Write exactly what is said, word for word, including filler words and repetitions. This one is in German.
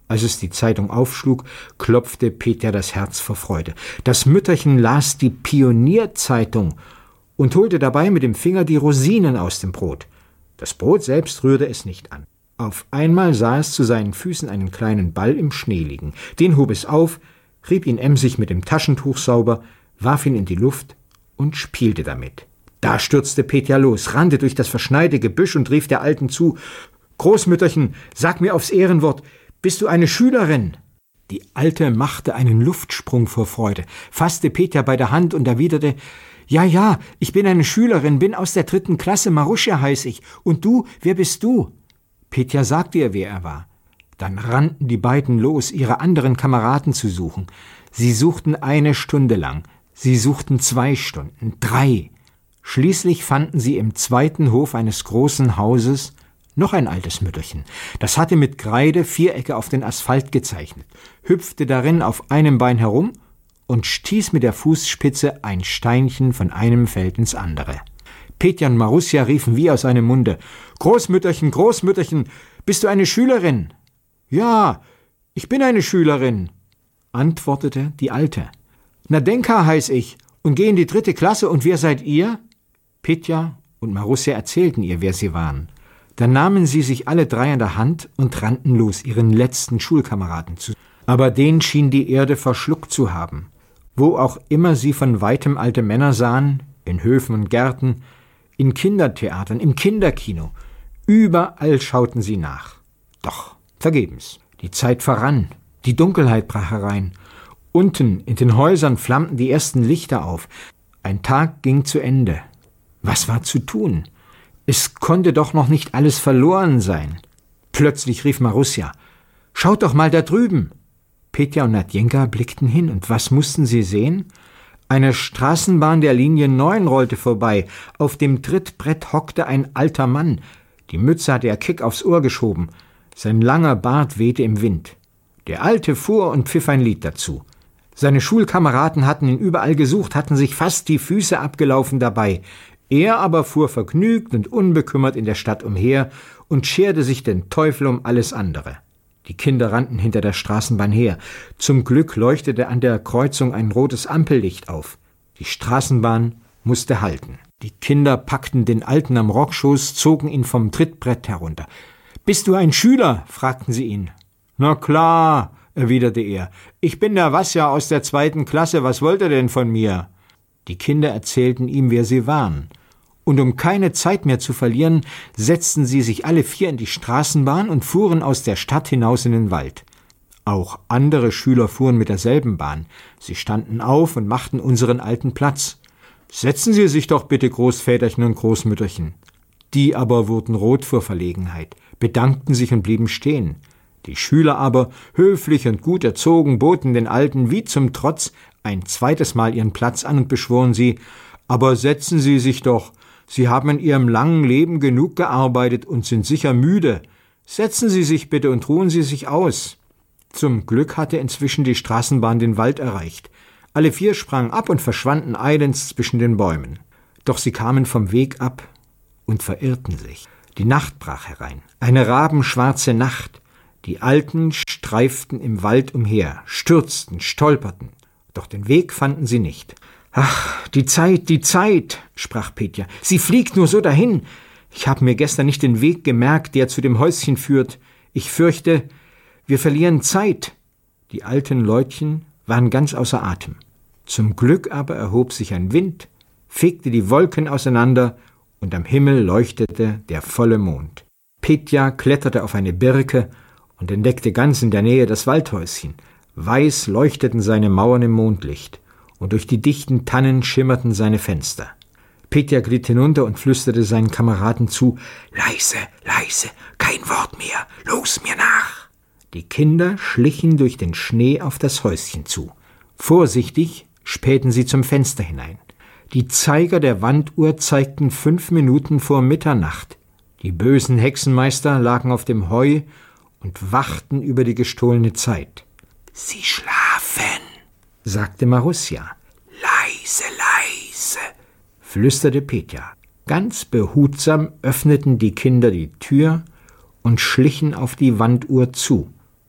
Als es die Zeitung aufschlug, klopfte Petja das Herz vor Freude. Das Mütterchen las die Pionierzeitung und holte dabei mit dem Finger die Rosinen aus dem Brot. Das Brot selbst rührte es nicht an. Auf einmal sah es zu seinen Füßen einen kleinen Ball im Schnee liegen. Den hob es auf, rieb ihn emsig mit dem Taschentuch sauber, warf ihn in die Luft und spielte damit. Da stürzte Petja los, rannte durch das verschneite Gebüsch und rief der Alten zu: »Großmütterchen, sag mir aufs Ehrenwort, bist du eine Schülerin?« Die Alte machte einen Luftsprung vor Freude, fasste Petja bei der Hand und erwiderte: »Ja, ja, ich bin eine Schülerin, bin aus der dritten Klasse, Maruscha heiß ich. Und du, wer bist du?« Petja sagte ihr, wer er war. Dann rannten die beiden los, ihre anderen Kameraden zu suchen. Sie suchten eine Stunde lang, sie suchten zwei Stunden, drei. Schließlich fanden sie im zweiten Hof eines großen Hauses noch ein altes Mütterchen. Das hatte mit Kreide Vierecke auf den Asphalt gezeichnet, hüpfte darin auf einem Bein herum und stieß mit der Fußspitze ein Steinchen von einem Feld ins andere. Petja und Maruscha riefen wie aus einem Munde: »Großmütterchen, Großmütterchen, bist du eine Schülerin?« »Ja, ich bin eine Schülerin«, antwortete die Alte. »Nadenka heiß ich und gehe in die dritte Klasse, und wer seid ihr?« Petja und Maruscha erzählten ihr, wer sie waren. Dann nahmen sie sich alle drei an der Hand und rannten los, ihren letzten Schulkameraden zu. Aber den schien die Erde verschluckt zu haben. Wo auch immer sie von weitem alte Männer sahen, in Höfen und Gärten, in Kindertheatern, im Kinderkino, überall schauten sie nach. Doch vergebens. Die Zeit verrann, die Dunkelheit brach herein. Unten in den Häusern flammten die ersten Lichter auf. Ein Tag ging zu Ende. Was war zu tun? Es konnte doch noch nicht alles verloren sein. Plötzlich rief Maruscha: »Schaut doch mal da drüben!« Petja und Nadjenka blickten hin, und was mussten sie sehen? Eine Straßenbahn der Linie neun rollte vorbei. Auf dem Trittbrett hockte ein alter Mann. Die Mütze hatte er keck aufs Ohr geschoben. Sein langer Bart wehte im Wind. Der Alte fuhr und pfiff ein Lied dazu. Seine Schulkameraden hatten ihn überall gesucht, hatten sich fast die Füße abgelaufen dabei. Er aber fuhr vergnügt und unbekümmert in der Stadt umher und scherte sich den Teufel um alles andere. Die Kinder rannten hinter der Straßenbahn her. Zum Glück leuchtete an der Kreuzung ein rotes Ampellicht auf. Die Straßenbahn musste halten. Die Kinder packten den Alten am Rockschoß, zogen ihn vom Trittbrett herunter. »Bist du ein Schüler?« fragten sie ihn. »Na klar«, erwiderte er. »Ich bin der Wasja aus der zweiten Klasse. Was wollt ihr denn von mir?« Die Kinder erzählten ihm, wer sie waren. Und um keine Zeit mehr zu verlieren, setzten sie sich alle vier in die Straßenbahn und fuhren aus der Stadt hinaus in den Wald. Auch andere Schüler fuhren mit derselben Bahn. Sie standen auf und machten unseren Alten Platz. »Setzen Sie sich doch bitte, Großväterchen und Großmütterchen.« Die aber wurden rot vor Verlegenheit, bedankten sich und blieben stehen. Die Schüler aber, höflich und gut erzogen, boten den Alten wie zum Trotz ein zweites Mal ihren Platz an und beschworen sie: »Aber setzen Sie sich doch, Sie haben in Ihrem langen Leben genug gearbeitet und sind sicher müde. Setzen Sie sich bitte und ruhen Sie sich aus.« Zum Glück hatte inzwischen die Straßenbahn den Wald erreicht. Alle vier sprangen ab und verschwanden eilends zwischen den Bäumen. Doch sie kamen vom Weg ab und verirrten sich. Die Nacht brach herein, eine rabenschwarze Nacht. Die Alten streiften im Wald umher, stürzten, stolperten, doch den Weg fanden sie nicht. »Ach, die Zeit, die Zeit«, sprach Petja, »sie fliegt nur so dahin. Ich habe mir gestern nicht den Weg gemerkt, der zu dem Häuschen führt. Ich fürchte, wir verlieren Zeit.« Die alten Leutchen waren ganz außer Atem. Zum Glück aber erhob sich ein Wind, fegte die Wolken auseinander, und am Himmel leuchtete der volle Mond. Petja kletterte auf eine Birke und entdeckte ganz in der Nähe das Waldhäuschen. Weiß leuchteten seine Mauern im Mondlicht, und durch die dichten Tannen schimmerten seine Fenster. Petja glitt hinunter und flüsterte seinen Kameraden zu: »Leise, leise, kein Wort mehr, los mir nach!« Die Kinder schlichen durch den Schnee auf das Häuschen zu. Vorsichtig spähten sie zum Fenster hinein. Die Zeiger der Wanduhr zeigten fünf Minuten vor Mitternacht. Die bösen Hexenmeister lagen auf dem Heu und wachten über die gestohlene Zeit. »Sie schlafen«, sagte Maruscha. »Leise, leise«, flüsterte Petja. Ganz behutsam öffneten die Kinder die Tür und schlichen auf die Wanduhr zu.